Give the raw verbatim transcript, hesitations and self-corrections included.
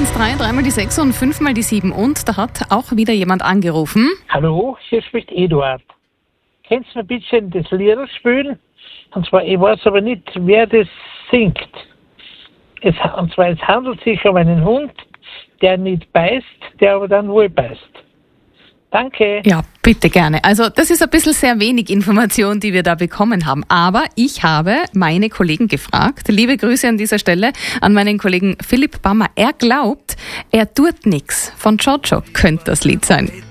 eins drei, dreimal die sechs und fünfmal die sieben. Und da hat auch wieder jemand angerufen. Hallo, hier spricht Eduard. Kannst du mir bitte das Lied spielen? Und zwar, ich weiß aber nicht, wer das singt. Es, und zwar, es handelt sich um einen Hund, der nicht beißt, der aber dann wohl beißt. Danke. Ja, bitte gerne. Also das ist ein bisschen sehr wenig Information, die wir da bekommen haben. Aber ich habe meine Kollegen gefragt. Liebe Grüße an dieser Stelle an meinen Kollegen Philipp Bammer. Er glaubt, er tut nix. Von Jojo könnte das Lied sein.